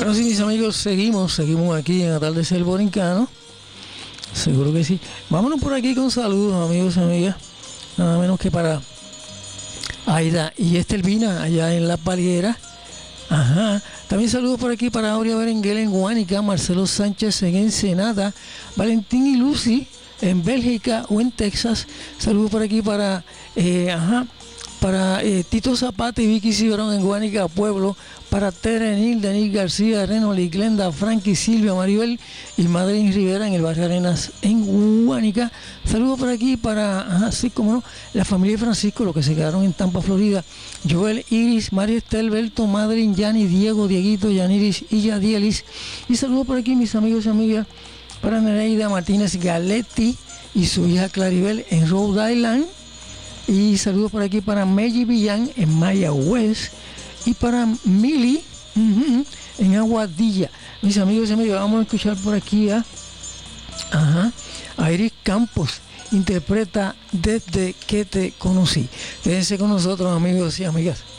Bueno, sí, mis amigos, seguimos aquí en Atardecer Borincano. Seguro que sí. Vámonos por aquí con saludos, amigos y amigas. Nada menos que para Aida y Estelvina, allá en La Palguera. Ajá. También saludos por aquí para Aurea Berenguel en Guánica, Marcelo Sánchez en Ensenada, Valentín y Lucy en Bélgica o en Texas. Saludos por aquí para Tito Zapata y Vicky Cibrón en Guánica, Pueblo, para Terenil, Denis García, Renoli, Glenda, Frankie, Silvia, Maribel y Madeline Rivera en el barrio Arenas en Guánica. Saludos por aquí para, sí, como no, la familia de Francisco, los que se quedaron en Tampa, Florida. Joel, Iris, María Estel, Belto, Madeline, Yani, Diego, Dieguito, Yaniris y Yadielis. Y saludos por aquí, mis amigos y amigas, para Nereida Martínez Galetti y su hija Claribel en Rhode Island. Y saludos por aquí para Meji Villán en Mayagüez y para Mili en Aguadilla. Mis amigos y amigas, vamos a escuchar por aquí a Iris Campos, interpreta Desde que te conocí. Quédense con nosotros, amigos y amigas.